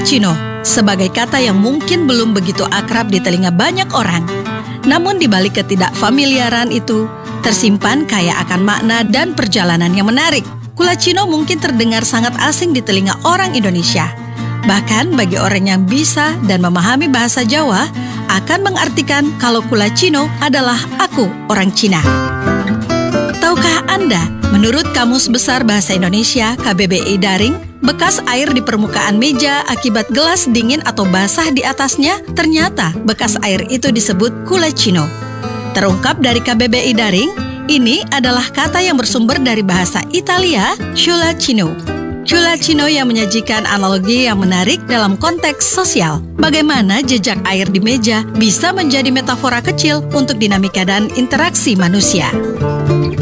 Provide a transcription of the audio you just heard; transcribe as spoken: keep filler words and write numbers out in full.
Culacino sebagai kata yang mungkin belum begitu akrab di telinga banyak orang. Namun di balik ketidakfamiliaran itu, tersimpan kaya akan makna dan perjalanan yang menarik. Culacino mungkin terdengar sangat asing di telinga orang Indonesia. Bahkan bagi orang yang bisa dan memahami bahasa Jawa, akan mengartikan kalau Culacino adalah aku orang Cina. Tahukah Anda, menurut Kamus Besar Bahasa Indonesia K B B I Daring, bekas air di permukaan meja akibat gelas dingin atau basah di atasnya, ternyata bekas air itu disebut Culacino. Terungkap dari K B B I Daring, ini adalah kata yang bersumber dari bahasa Italia, Culacino. Culacino yang menyajikan analogi yang menarik dalam konteks sosial. Bagaimana jejak air di meja bisa menjadi metafora kecil untuk dinamika dan interaksi manusia.